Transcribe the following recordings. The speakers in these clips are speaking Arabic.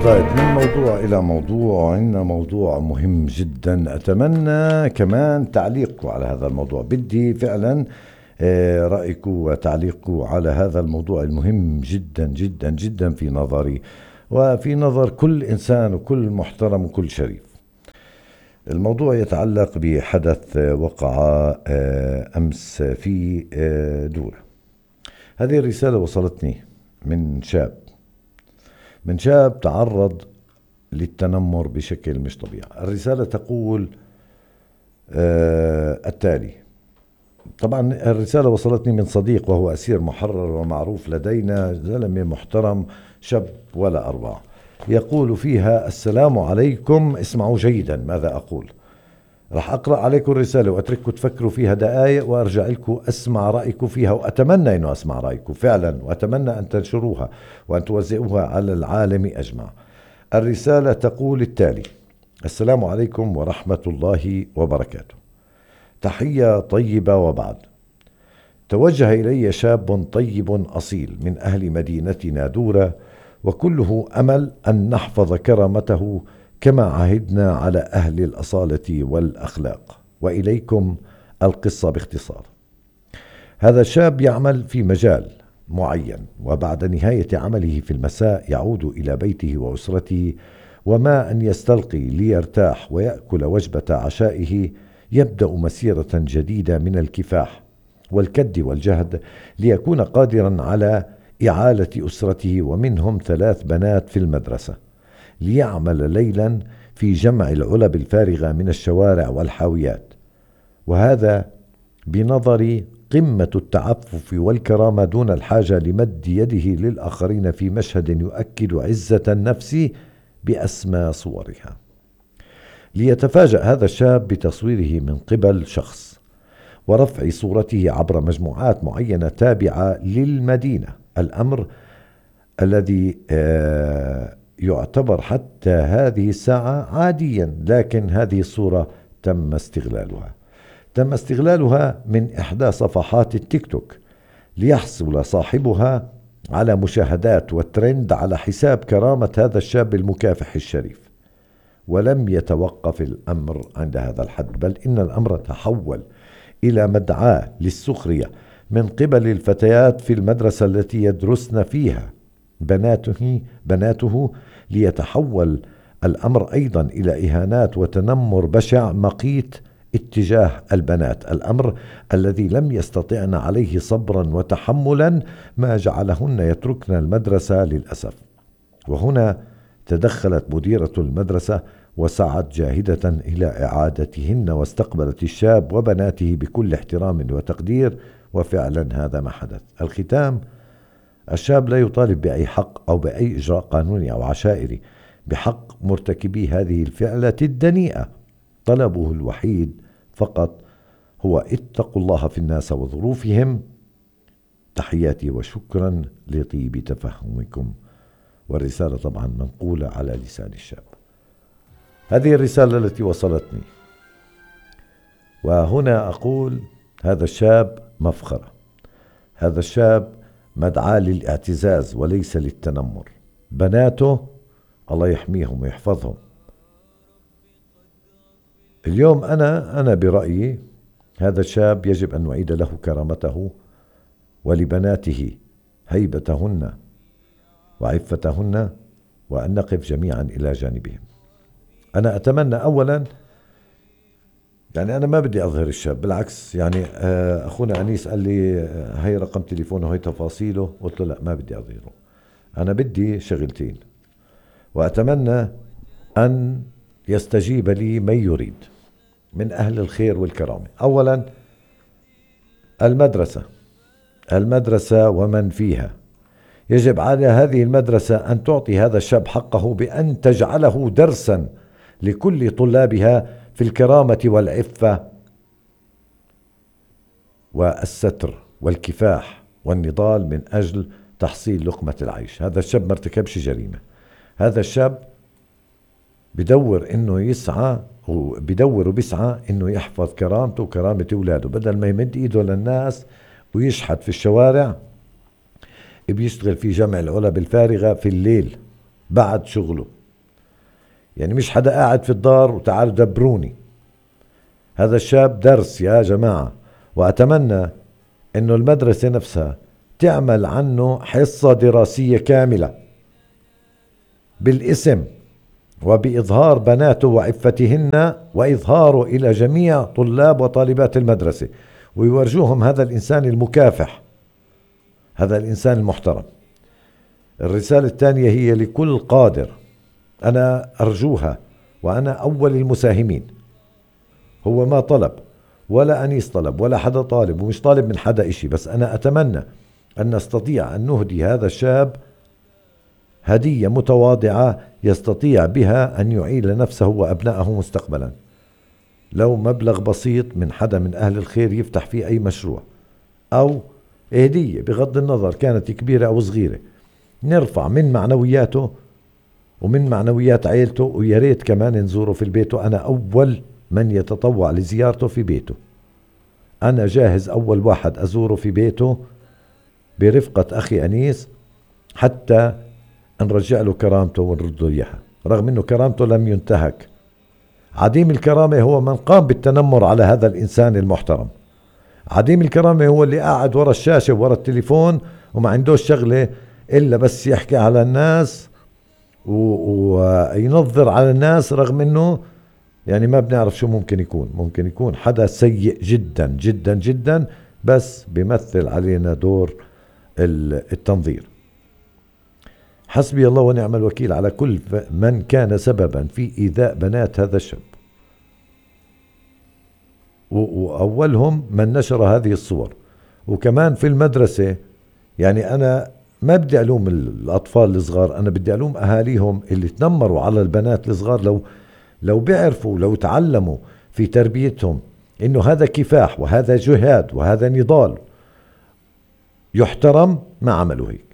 طيب، من موضوع إلى موضوع، عندنا موضوع مهم جدا. أتمنى كمان تعليقكم على هذا الموضوع. بدي فعلا رأيكم وتعليقكم على هذا الموضوع المهم جدا جدا جدا في نظري وفي نظر كل إنسان وكل محترم وكل شريف. الموضوع يتعلق بحدث وقع أمس في دورة. هذه الرسالة وصلتني من شاب تعرض للتنمر بشكل مش طبيعي. الرسالة تقول التالي. طبعا الرسالة وصلتني من صديق وهو أسير محرر ومعروف لدينا، زلمة محترم، شاب ولا أربعة. يقول فيها: السلام عليكم، اسمعوا جيدا ماذا أقول. رح أقرأ عليكم الرسالة وأترككم تفكروا فيها دقائق وأرجع لكم أسمع رأيكم فيها، وأتمنى أنه أسمع رأيكم فعلا، وأتمنى أن تنشروها وأن توزعوها على العالم أجمع. الرسالة تقول التالي: السلام عليكم ورحمة الله وبركاته. تحية طيبة وبعد. توجه إلي شاب طيب أصيل من أهل مدينتنا دورة، وكله أمل أن نحفظ كرامته كما عهدنا على أهل الأصالة والأخلاق. وإليكم القصة باختصار. هذا الشاب يعمل في مجال معين، وبعد نهاية عمله في المساء يعود إلى بيته وأسرته، وما أن يستلقي ليرتاح ويأكل وجبة عشائه يبدأ مسيرة جديدة من الكفاح والكد والجهد ليكون قادرا على إعالة أسرته، ومنهم 3 بنات في المدرسة، ليعمل ليلا في جمع العلب الفارغة من الشوارع والحاويات. وهذا بنظري قمة التعفف والكرامة دون الحاجة لمد يده للآخرين في مشهد يؤكد عزة النفس بأسمى صورها. ليتفاجأ هذا الشاب بتصويره من قبل شخص ورفع صورته عبر مجموعات معينة تابعة للمدينة، الأمر الذي يعتبر حتى هذه الساعة عاديا، لكن هذه الصورة تم استغلالها من إحدى صفحات التيك توك ليحصل صاحبها على مشاهدات وترند على حساب كرامة هذا الشاب المكافح الشريف. ولم يتوقف الأمر عند هذا الحد، بل إن الأمر تحول إلى مدعاة للسخرية من قبل الفتيات في المدرسة التي يدرسن فيها بناته، ليتحول الأمر أيضا إلى إهانات وتنمر بشع مقيت اتجاه البنات، الأمر الذي لم يستطعن عليه صبرا وتحملا، ما جعلهن يتركن المدرسة للأسف. وهنا تدخلت مديرة المدرسة وسعت جاهدة إلى إعادتهن، واستقبلت الشاب وبناته بكل احترام وتقدير، وفعلا هذا ما حدث. الختام: الشاب لا يطالب بأي حق أو بأي إجراء قانوني أو عشائري بحق مرتكبي هذه الفعلة الدنيئة. طلبه الوحيد فقط هو اتقوا الله في الناس وظروفهم. تحياتي وشكرا لطيب تفهمكم. والرسالة طبعا منقولة على لسان الشاب. هذه الرسالة التي وصلتني، وهنا أقول: هذا الشاب مفخرة، هذا الشاب مدعاة للاعتزاز وليس للتنمر. بناته الله يحميهم ويحفظهم. اليوم أنا برأيي هذا الشاب يجب أن نعيد له كرامته، ولبناته هيبتهن وعفتهن، وأن نقف جميعا إلى جانبهم. أنا أتمنى أولا، يعني أنا ما بدي أظهر الشاب، بالعكس، يعني أخونا أنيس قال لي هاي رقم تليفونه وهي تفاصيله، قلت له لا، ما بدي أظهره. أنا بدي شغلتين، وأتمنى أن يستجيب لي من يريد من أهل الخير والكرامة. أولا المدرسة ومن فيها، يجب على هذه المدرسة أن تعطي هذا الشاب حقه بأن تجعله درسا لكل طلابها في الكرامة والعفة والستر والكفاح والنضال من أجل تحصيل لقمة العيش. هذا الشاب ما ارتكبش جريمة، هذا الشاب بدور انه يسعى وبيسعى انه يحفظ كرامته وكرامة اولاده، بدل ما يمد ايده للناس ويشحت في الشوارع. بيشتغل في جمع العلب الفارغة في الليل بعد شغله. يعني مش حدا قاعد في الدار وتعالوا دبروني. هذا الشاب درس يا جماعة. وأتمنى إنه المدرسة نفسها تعمل عنه حصة دراسية كاملة بالاسم، وبإظهار بناته وعفتهن، وإظهاره إلى جميع طلاب وطالبات المدرسة، ويورجوهم هذا الإنسان المكافح، هذا الإنسان المحترم. الرسالة الثانية هي لكل قادر، أنا أرجوها وأنا أول المساهمين. هو ما طلب ولا أنيس طلب ولا حدا طالب، ومش طالب من حدا إشي، بس أنا أتمنى أن نستطيع أن نهدي هذا الشاب هدية متواضعة يستطيع بها أن يعيل نفسه وأبنائه مستقبلا. لو مبلغ بسيط من حدا من أهل الخير يفتح فيه أي مشروع، أو هدية بغض النظر كانت كبيرة أو صغيرة، نرفع من معنوياته ومن معنويات عيلته. ويا ريت كمان نزوره في البيت، وأنا أول من يتطوع لزيارته في بيته. أنا جاهز أول واحد أزوره في بيته برفقة أخي أنيس، حتى نرجع له كرامته ونرده إياها، رغم أنه كرامته لم ينتهك. عديم الكرامة هو من قام بالتنمر على هذا الإنسان المحترم. عديم الكرامة هو اللي قاعد ورا الشاشة ورا التليفون وما عندوش شغلة إلا بس يحكي على الناس وينظر على الناس، رغم أنه يعني ما بنعرف شو ممكن يكون حدا سيء جدا جدا جدا، بس بيمثل علينا دور التنظير. حسبي الله ونعم الوكيل على كل من كان سببا في إيذاء بنات هذا الشاب، وأولهم من نشر هذه الصور. وكمان في المدرسة، يعني أنا ما بدي ألوم الأطفال الصغار، أنا بدي ألوم أهاليهم اللي تنمروا على البنات الصغار. لو بيعرفوا، لو تعلموا في تربيتهم إنه هذا كفاح وهذا جهاد وهذا نضال يحترم، ما عملوا هيك.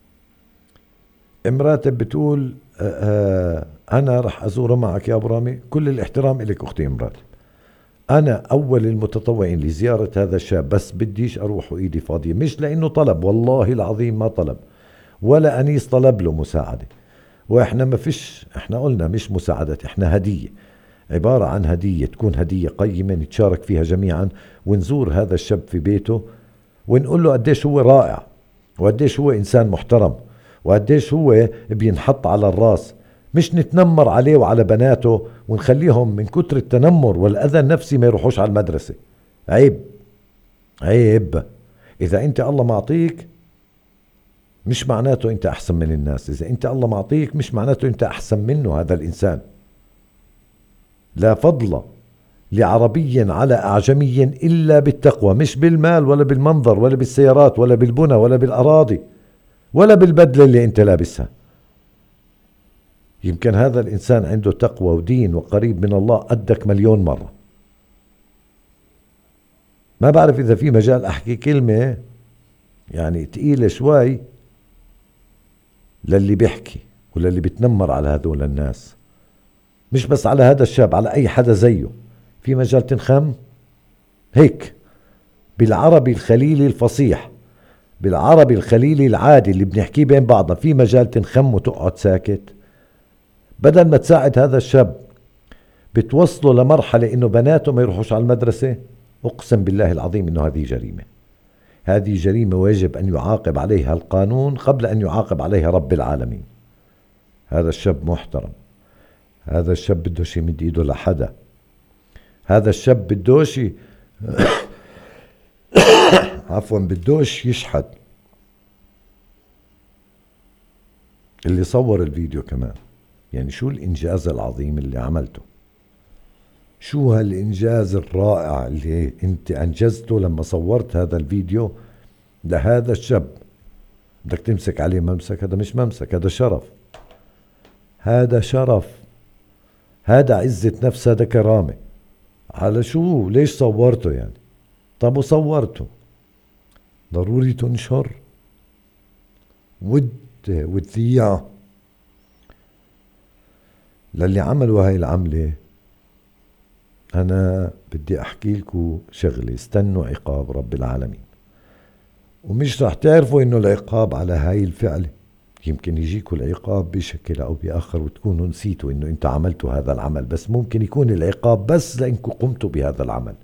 امراتب بتقول أنا رح أزوره معك يا أبو رامي. كل الاحترام إليك أختي امراتب، أنا أول المتطوعين لزيارة هذا الشاب، بس بديش أروح وإيدي فاضية، مش لأنه طلب، والله العظيم ما طلب، ولا أنيس طلب له مساعدة. وإحنا ما فيش، إحنا قلنا مش مساعدة، إحنا هدية، عبارة عن هدية، تكون هدية قيمة نتشارك فيها جميعا، ونزور هذا الشاب في بيته ونقول له قديش هو رائع، وقديش هو إنسان محترم، وقديش هو بينحط على الراس. مش نتنمر عليه وعلى بناته ونخليهم من كتر التنمر والأذى النفسي ما يروحوش على المدرسة. عيب، عيب. إذا أنت الله معطيك مش معناته أنت أحسن من الناس، إذا أنت الله معطيك مش معناته أنت أحسن منه هذا الإنسان. لا فضل لعربي على أعجمي إلا بالتقوى، مش بالمال ولا بالمنظر ولا بالسيارات ولا بالبنى ولا بالأراضي ولا بالبدلة اللي أنت لابسها. يمكن هذا الإنسان عنده تقوى ودين وقريب من الله قدك مليون مرة. ما بعرف إذا في مجال أحكي كلمة يعني تقيلة شوي للي بيحكي وللي بيتنمر على هذول الناس، مش بس على هذا الشاب، على أي حدا زيه. في مجال تنخم هيك بالعربي الخليلي الفصيح، بالعربي الخليلي العادي اللي بنحكيه بين بعضنا، في مجال تنخم وتقعد ساكت. بدل ما تساعد هذا الشاب بتوصله لمرحلة انه بناته ما يروحوش على المدرسة. اقسم بالله العظيم انه هذه جريمة، هذه جريمة ويجب ان يعاقب عليها القانون قبل ان يعاقب عليها رب العالمين. هذا الشاب محترم، هذا الشاب بدوش يمد ايده لحدا، هذا الشاب بدوش عفوا بدوش يشحد. اللي صور الفيديو كمان، يعني شو الإنجاز العظيم اللي عملته، شو هالإنجاز الرائع اللي انت أنجزته لما صورت هذا الفيديو لهذا الشاب. بدك تمسك عليه ممسك؟ هذا مش ممسك، هذا شرف، هذا شرف، هذا عزة نفس، هذا كرامة. على شو؟ ليش صورته يعني؟ طب وصورته ضروري تنشر وتذيع. للي عملوا هاي العملة أنا بدي أحكي لكم شغلة، استنوا عقاب رب العالمين، ومش رح تعرفوا إنه العقاب على هاي الفعل يمكن يجيكوا العقاب بشكل أو بآخر وتكونوا نسيتوا إنه أنت عملتوا هذا العمل، بس ممكن يكون العقاب بس لأنكم قمتوا بهذا العمل.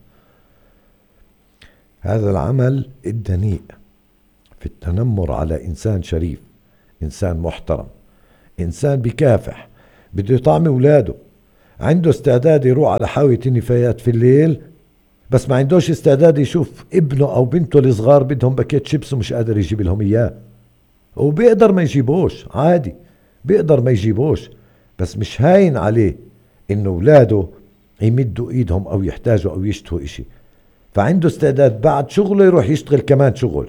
هذا العمل الدنيء في التنمر على إنسان شريف، إنسان محترم، إنسان بكافح، بده يطعم أولاده، عنده استعداد يروح على حاوية النفايات في الليل، بس ما عندوش استعداد يشوف ابنه أو بنته الصغار بدهم باكيت شيبس ومش قادر يجيب لهم إياه، وبيقدر ما يجيبوش عادي، بيقدر ما يجيبوش، بس مش هاين عليه إنه أولاده يمدوا إيدهم أو يحتاجوا أو يشتهوا إشي، فعنده استعداد بعد شغله يروح يشتغل كمان شغل،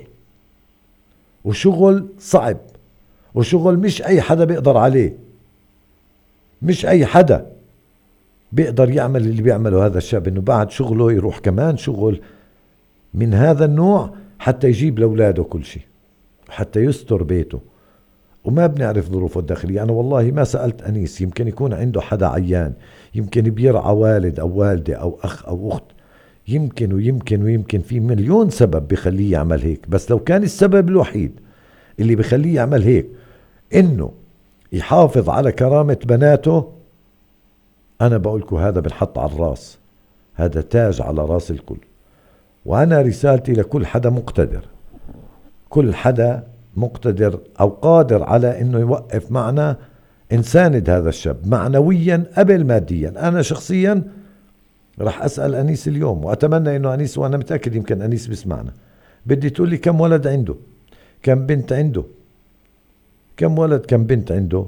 وشغل صعب، وشغل مش أي حدا بيقدر عليه، مش أي حدا بيقدر يعمل اللي بيعمله هذا الشاب، إنه بعد شغله يروح كمان شغل من هذا النوع حتى يجيب لأولاده كل شيء، حتى يستر بيته. وما بنعرف ظروفه الداخلية. أنا والله ما سألت أنيس، يمكن يكون عنده حدا عيان، يمكن بيرعى والد أو والدة أو أخ أو أخت، يمكن ويمكن في مليون سبب بيخليه يعمل هيك. بس لو كان السبب الوحيد اللي بيخليه يعمل هيك إنه يحافظ على كرامة بناته، أنا بقولكم هذا بنحط على الراس، هذا تاج على راس الكل. وأنا رسالتي لكل حدا مقتدر، كل حدا مقتدر أو قادر على إنه يوقف معنا، نساند هذا الشاب معنويا قبل ماديا. أنا شخصيا رح أسأل أنيس اليوم، وأتمنى إنه أنيس، وأنا متأكد يمكن أنيس بسمعنا، بدي تقولي كم ولد عنده، كم بنت عنده، كم ولد كم بنت عنده،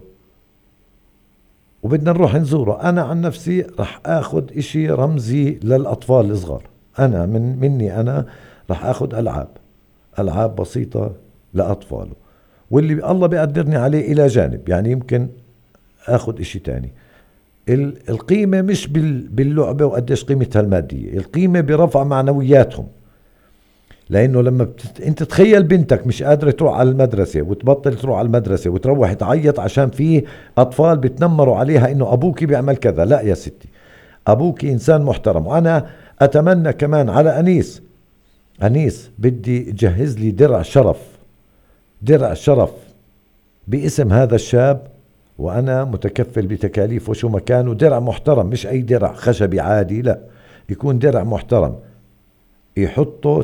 وبدنا نروح نزوره. أنا عن نفسي رح أخذ إشي رمزي للأطفال الصغار، أنا مني أنا رح أخذ ألعاب بسيطة لأطفاله، واللي الله بيقدرني عليه إلى جانب، يعني يمكن أخذ إشي تاني. القيمة مش باللعبة وقديش قيمتها المادية، القيمة برفع معنوياتهم. لأنه لما أنت تخيل بنتك مش قادرة تروح على المدرسة وتبطل تروح على المدرسة وتروح تعيط عشان في أطفال بتنمروا عليها إنه أبوك بيعمل كذا، لا يا ستي، أبوك إنسان محترم. وأنا أتمنى كمان على أنيس بدي جهز لي درع شرف باسم هذا الشاب، وأنا متكفل بتكاليفه شو مكانه، درع محترم، مش أي درع خشبي عادي، لا، يكون درع محترم يحطه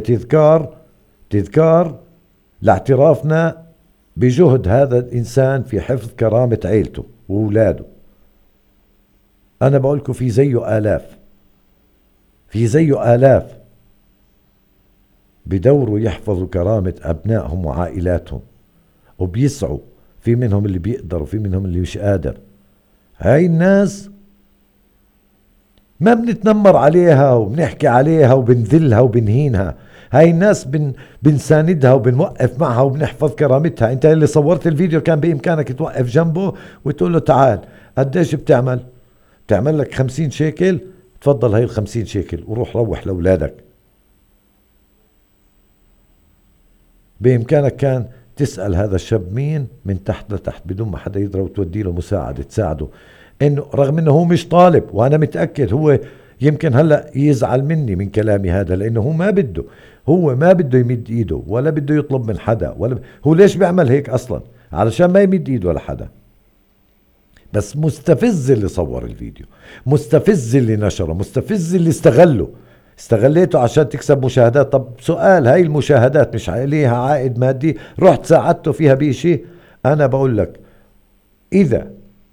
تذكار لاعترافنا بجهد هذا الإنسان في حفظ كرامة عيلته وأولاده. أنا بقولكم في زيه آلاف بدوروا يحفظوا كرامة أبنائهم وعائلاتهم، وبيسعوا، في منهم اللي بيقدر وفي منهم اللي مش قادر. هاي الناس ما بنتنمر عليها وبنحكي عليها وبنذلها وبنهينها، هاي الناس بنساندها وبنوقف معها وبنحفظ كرامتها. انت اللي صورت الفيديو كان بإمكانك توقف جنبه وتقول له تعال قديش بتعمل لك 50 شيكل، تفضل هاي 50 شيكل وروح روح لأولادك. بإمكانك كان تسأل هذا الشاب مين من تحت لتحت بدون ما حدا يدرى، وتودي له مساعدة تساعده، انه رغم انه هو مش طالب. وانا متأكد هو يمكن هلأ يزعل مني من كلامي هذا، لانه هو ما بده يمد ايده ولا بده يطلب من حدا، ولا هو ليش بيعمل هيك اصلا؟ علشان ما يمد ايده لحدا. بس مستفز اللي صور الفيديو، مستفز اللي نشره، مستفز اللي استغليته عشان تكسب مشاهدات. طب سؤال، هاي المشاهدات مش عليها عائد مادي؟ رحت ساعدته فيها بشيء؟ انا بقول لك اذا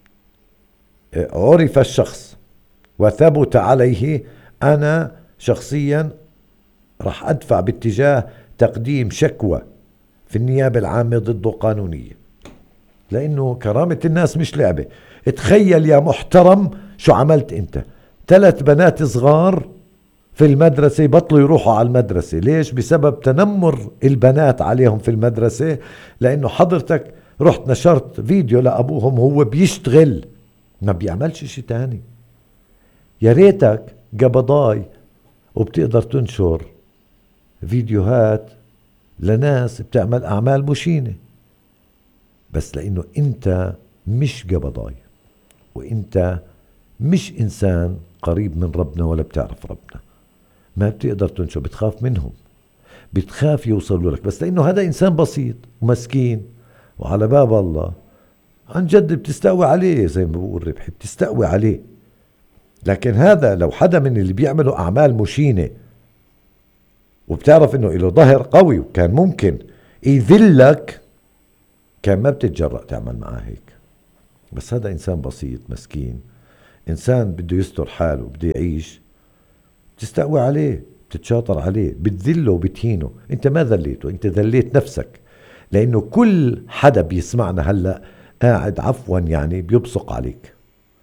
عرف الشخص وثبت عليه، انا شخصيا راح ادفع باتجاه تقديم شكوى في النيابة العامة ضده قانونية، لانه كرامة الناس مش لعبة. تخيل يا محترم شو عملت انت، 3 بنات صغار في المدرسة بطلوا يروحوا على المدرسة. ليش؟ بسبب تنمر البنات عليهم في المدرسة، لأنه حضرتك رحت نشرت فيديو لأبوهم هو بيشتغل، ما بيعملش شيء تاني. يا ريتك قبضاي وبتقدر تنشر فيديوهات لناس بتعمل أعمال مشينة، بس لأنه أنت مش قبضاي وأنت مش إنسان قريب من ربنا ولا بتعرف ربنا، ما بتقدر تنشر، بتخاف منهم، بتخاف يوصلوا لك. بس لأنه هذا إنسان بسيط ومسكين وعلى باب الله عن جد بتستقوي عليه، زي ما بقول ربحي بتستقوي عليه. لكن هذا لو حدا من اللي بيعملوا أعمال مشينة وبتعرف انه له ظهر قوي وكان ممكن يذلك، كان ما بتتجرأ تعمل معاه هيك. بس هذا انسان بسيط مسكين، انسان بده يستر حاله، بده يعيش، بتستقوي عليه، بتتشاطر عليه، بتذله وبتهينه. انت ما ذليته، انت ذليت نفسك. لانه كل حدا بيسمعنا هلأ قاعد عفوا يعني بيبصق عليك.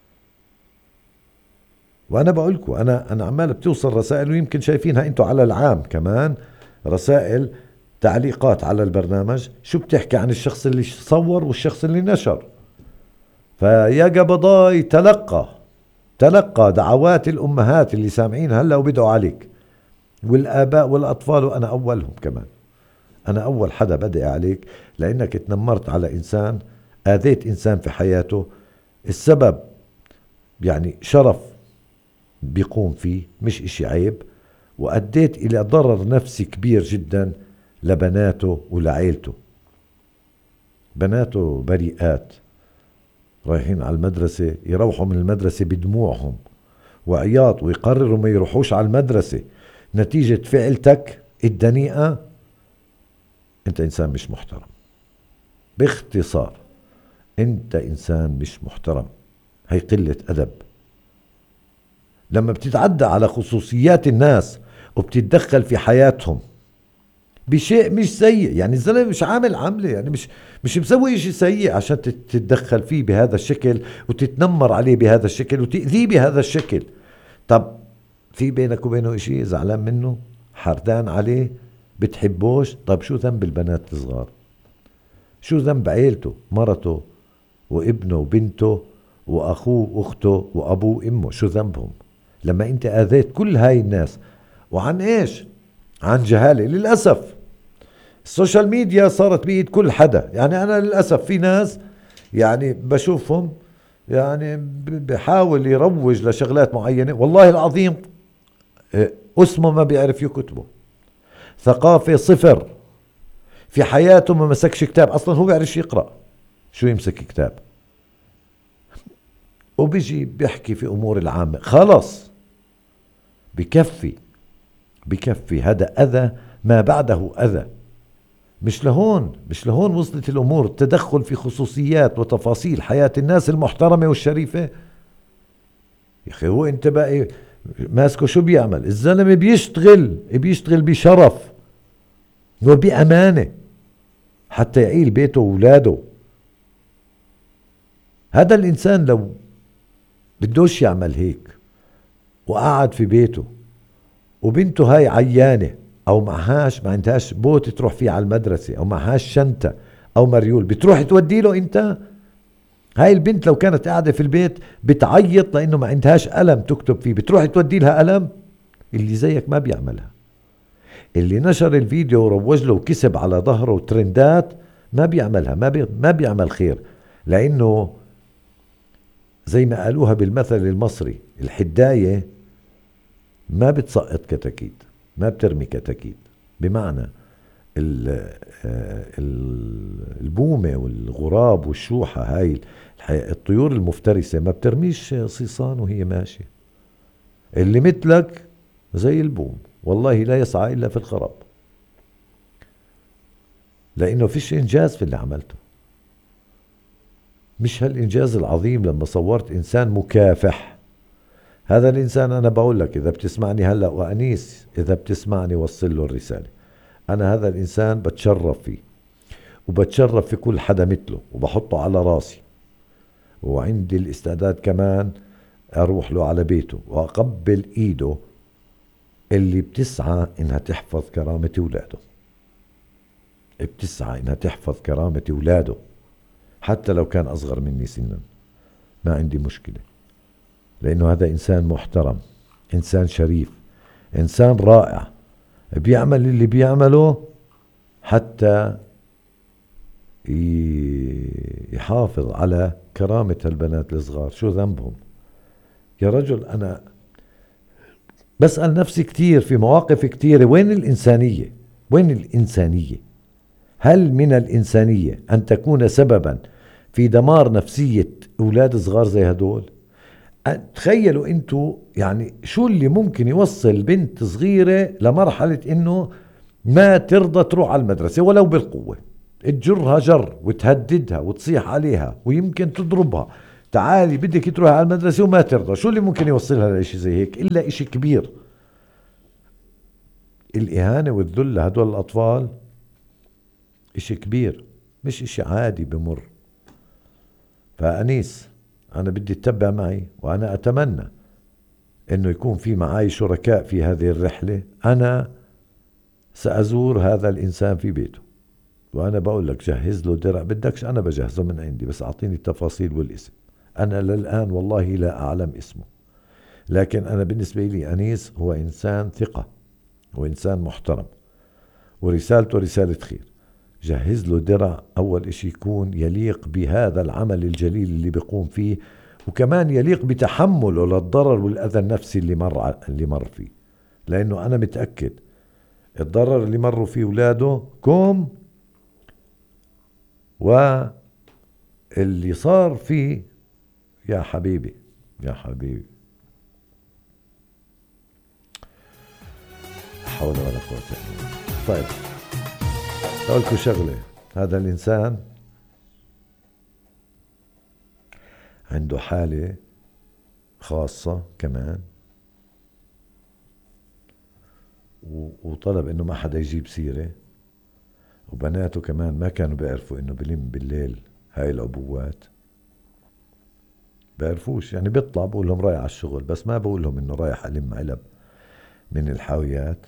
وانا بقول لكم، انا عمال بتوصل رسائل، ويمكن شايفينها انتم على العام كمان، رسائل تعليقات على البرنامج شو بتحكي عن الشخص اللي صور والشخص اللي نشر. فيا قبضاي تلقى دعوات الامهات اللي سامعين هلا وبدعوا عليك، والاباء والاطفال، وانا اولهم كمان. انا اول حدا بدعي عليك، لانك تنمرت على انسان، اذيت انسان في حياته، السبب يعني شرف بيقوم فيه، مش اشي عيب، وأديت إلى ضرر نفسي كبير جدا لبناته ولعيلته. بناته بريئات رايحين على المدرسة، يروحوا من المدرسة بدموعهم وعياط، ويقرروا ما يروحوش على المدرسة نتيجة فعلتك الدنيئة. انت انسان مش محترم، باختصار انت انسان مش محترم. هي قلة أدب. لما بتتعدى على خصوصيات الناس وبتتدخل في حياتهم بشيء مش سيء، يعني الزلمه مش عامل عمله، يعني مش مسوي شيء سيء عشان تتدخل فيه بهذا الشكل وتتنمر عليه بهذا الشكل وتأذيه بهذا الشكل. طب في بينك وبينه اشي زعلان منه، حردان عليه، بتحبوش؟ طب شو ذنب البنات الصغار؟ شو ذنب عيلته، مرته وابنه وبنته واخوه واخته وابوه وامه؟ شو ذنبهم لما انت اذيت كل هاي الناس؟ وعن ايش؟ عن جهالة. للأسف السوشيال ميديا صارت بإيد كل حدا. يعني أنا للأسف في ناس يعني بشوفهم يعني بحاول يروج لشغلات معينة، والله العظيم اسمه ما بيعرف يكتبه، ثقافة صفر، في حياته ما مسكش كتاب أصلا، هو بيعرفش يقرأ، شو يمسك كتاب؟ وبيجي بيحكي في أمور العامة. خلص بكفي، هذا أذى ما بعده أذى. مش لهون وصلت الأمور، التدخل في خصوصيات وتفاصيل حياة الناس المحترمة والشريفة. يا أخي هو أنت بقى ماسكه شو بيعمل؟ الزلمة بيشتغل بشرف وبأمانة حتى يعيل بيته وولاده. هذا الإنسان لو بدوش يعمل هيك وقعد في بيته وبنته هاي عيانة او ما عندهاش بوت تروح فيه على المدرسة، او معهاش شنطة او مريول، بتروح تودي له انت؟ هاي البنت لو كانت قاعدة في البيت بتعيط لانه ما عندهاش قلم تكتب فيه، بتروح تودي لها قلم؟ اللي زيك ما بيعملها. اللي نشر الفيديو وروج له وكسب على ظهره ترندات ما بيعملها، ما بيعمل خير. لانه زي ما قالوها بالمثل المصري، الحداية ما بتسقط كتاكيت، ما بترمي كتاكيت. بمعنى البومة والغراب والشوحة، هاي الطيور المفترسة ما بترميش صيصان وهي ماشية. اللي مثلك زي البوم، والله لا يسعى إلا في الخراب، لأنه فيش إنجاز في اللي عملته. مش هالإنجاز العظيم لما صورت إنسان مكافح. هذا الإنسان أنا بقول لك إذا بتسمعني هلأ، وأنيس إذا بتسمعني وصل له الرسالة، أنا هذا الإنسان بتشرف فيه، وبتشرف في كل حدا مثله، وبحطه على راسي، وعندي الاستعداد كمان أروح له على بيته وأقبل إيده اللي بتسعى إنها تحفظ كرامة أولاده، بتسعى إنها تحفظ كرامة أولاده حتى لو كان أصغر مني سنا، ما عندي مشكلة. لأنه هذا إنسان محترم، إنسان شريف، إنسان رائع، بيعمل اللي بيعمله حتى يحافظ على كرامة البنات الصغار. شو ذنبهم يا رجل؟ أنا بسأل نفسي كتير في مواقف كتيرة، وين الإنسانية؟ هل من الإنسانية أن تكون سببا في دمار نفسية أولاد صغار زي هدول؟ تخيلوا انتوا يعني شو اللي ممكن يوصل بنت صغيرة لمرحلة انه ما ترضى تروح على المدرسة ولو بالقوة، تجرها جر وتهددها وتصيح عليها ويمكن تضربها، تعالي بدك تروح على المدرسة وما ترضى. شو اللي ممكن يوصلها لإشي زي هيك إلا إشي كبير؟ الإهانة والذل لهدول الأطفال إشي كبير، مش إشي عادي بمر. فأنيس أنا بدي تتبع معي، وأنا أتمنى أنه يكون في معي شركاء في هذه الرحلة. أنا سأزور هذا الإنسان في بيته، وأنا بقول لك جهز له درع، بدكش أنا بجهزه من عندي، بس أعطيني التفاصيل والاسم. أنا للآن والله لا أعلم اسمه، لكن أنا بالنسبة لي أنيس هو إنسان ثقة وإنسان محترم، ورسالته رسالة خير. جهز له درع أول إشي يكون يليق بهذا العمل الجليل اللي بيقوم فيه، وكمان يليق بتحمله للضرر والأذى النفسي اللي مر فيه. لأنه أنا متأكد الضرر اللي مروا فيه أولاده كوم، واللي صار فيه يا حبيبي يا حبيبي حول ولا قوة إلا بالله. طيب أقول لكم شغلة، هذا الإنسان عنده حالة خاصة كمان، وطلب إنه ما حدا يجيب سيرة، وبناته كمان ما كانوا بيعرفوا إنه بلم بالليل هاي العبوات، بيعرفوش يعني. بيطلع بقول لهم رايح على الشغل، بس ما بقول لهم إنه رايح ألم علب من الحاويات.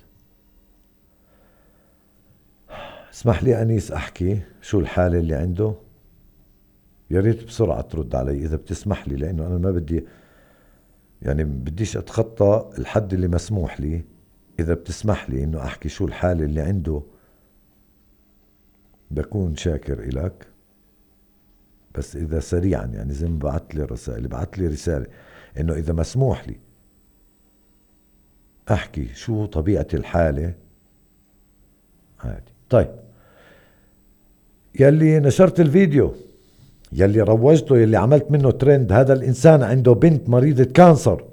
اسمح لي أنيس أحكي شو الحالة اللي عنده، يا ريت بسرعة ترد علي إذا بتسمح لي، لأنه أنا ما بدي يعني بديش أتخطى الحد اللي مسموح لي. إذا بتسمح لي إنه أحكي شو الحالة اللي عنده بكون شاكر إلك، بس إذا سريعا يعني زي ما بعت لي رسائل، بعت لي رسالة إنه إذا مسموح لي أحكي شو طبيعة الحالة عادي. طيب يلي نشرت الفيديو، يلي روجته، يلي عملت منه ترند، هذا الإنسان عنده بنت مريضة كانسر،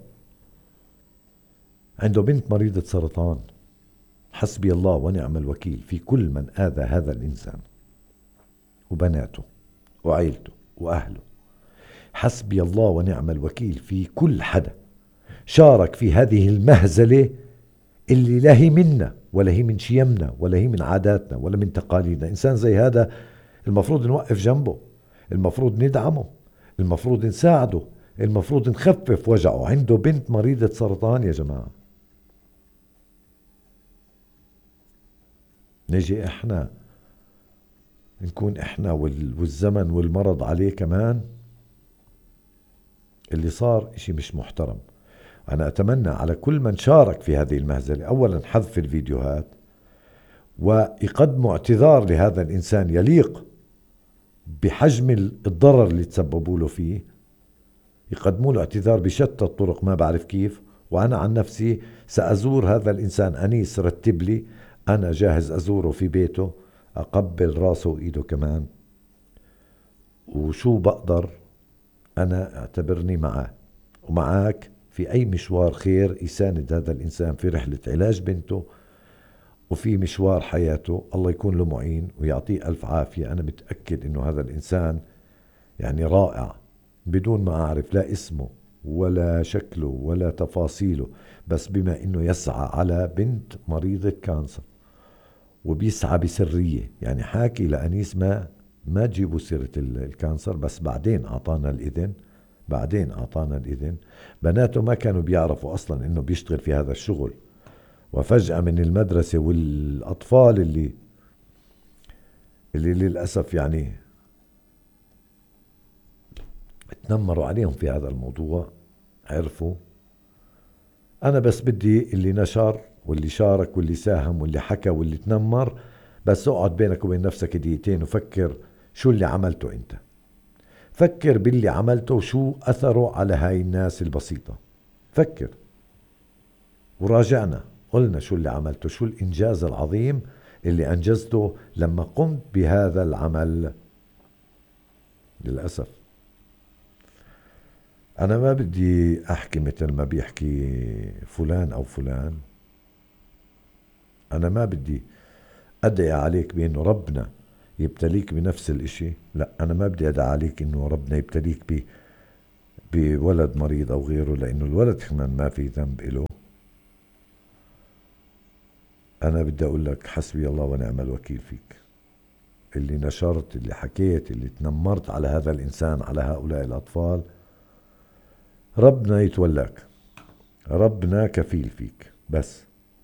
عنده بنت مريضة سرطان. حسبي الله ونعم الوكيل في كل من آذى هذا الإنسان وبناته وعيلته وأهله. حسبي الله ونعم الوكيل في كل حدا شارك في هذه المهزلة اللي لا هي منا ولا هي من شيمنا ولا هي من عاداتنا ولا من تقاليدنا. إنسان زي هذا المفروض نوقف جنبه، المفروض ندعمه، المفروض نساعده، المفروض نخفف وجعه. عنده بنت مريضة سرطان يا جماعة، نجي احنا نكون احنا والزمن والمرض عليه كمان؟ اللي صار اشي مش محترم. انا اتمنى على كل من شارك في هذه المهزلة اولا حذف الفيديوهات، ويقدموا اعتذار لهذا الانسان يليق بحجم الضرر اللي تسببوا له فيه، يقدموا له اعتذار بشتى الطرق ما بعرف كيف. وانا عن نفسي سازور هذا الانسان. انيس رتب لي، انا جاهز ازوره في بيته، اقبل راسه وايده كمان، وشو بقدر انا اعتبرني معاه ومعاك في اي مشوار خير يساند هذا الانسان في رحلة علاج بنته وفي مشوار حياته. الله يكون له معين ويعطيه الف عافية. انا متأكد انه هذا الانسان يعني رائع، بدون ما اعرف لا اسمه ولا شكله ولا تفاصيله، بس بما انه يسعى على بنت مريضة كانسر وبيسعى بسرية. يعني حاكي لأنيس ما تجيبوا سيرة الكانسر، بس بعدين أعطانا الإذن. بناته ما كانوا بيعرفوا أصلا إنه بيشتغل في هذا الشغل، وفجأة من المدرسة والأطفال اللي للأسف يعني تنمروا عليهم في هذا الموضوع عرفوا. أنا بس بدي اللي نشر واللي شارك واللي ساهم واللي حكى واللي تنمر، بس اقعد بينك وبين نفسك دقيقتين وفكر شو اللي عملته انت. فكر باللي عملته وشو أثره على هاي الناس البسيطة. فكر وراجعنا، قلنا شو اللي عملته، شو الإنجاز العظيم اللي أنجزته لما قمت بهذا العمل. للأسف أنا ما بدي أحكي مثل ما بيحكي فلان أو فلان. أنا ما بدي أدعي عليك بأنه ربنا يبتليك بنفس الإشي. لا، أنا ما بدي أدعي عليك أنه ربنا يبتليك بولد مريض أو غيره، لأنه الولد كمان ما في ذنب إله. أنا بدي أقول لك حسبي الله ونعم الوكيل فيك، اللي نشرت، اللي حكيت، اللي تنمرت على هذا الإنسان، على هؤلاء الأطفال. ربنا يتولاك، ربنا كفيل فيك بس.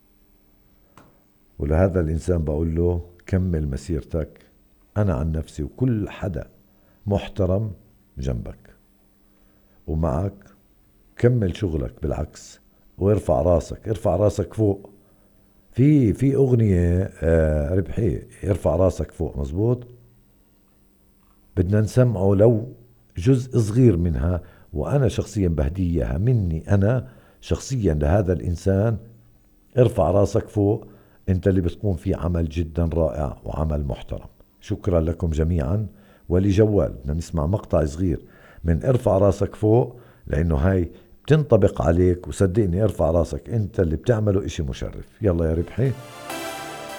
ولهذا الإنسان بقول له كمل مسيرتك. أنا عن نفسي وكل حدا محترم جنبك ومعك، كمل شغلك بالعكس، وارفع راسك، ارفع راسك فوق. في أغنية ربحي، ارفع راسك فوق، مزبوط. بدنا نسمعه لو جزء صغير منها، وأنا شخصيا بهديها مني أنا شخصيا لهذا الإنسان. ارفع راسك فوق، انت اللي بتقوم في عمل جدا رائع وعمل محترم. شكرا لكم جميعا. ولجوال بدنا نسمع مقطع صغير من ارفع راسك فوق، لأنه هاي بتنطبق عليك، وصدقني ارفع راسك، انت اللي بتعمله اشي مشرف. يلا يا ربحي.